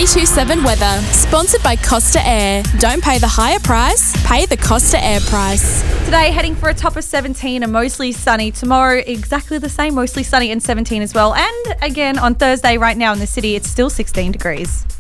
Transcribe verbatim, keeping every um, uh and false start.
three two seven weather, sponsored by Costa Air. Don't pay the higher price, pay the Costa Air price. Today, heading for a top of seventeen and mostly sunny. Tomorrow, exactly the same, mostly sunny and seventeen as well. And again, on Thursday, right now in the city, it's still sixteen degrees.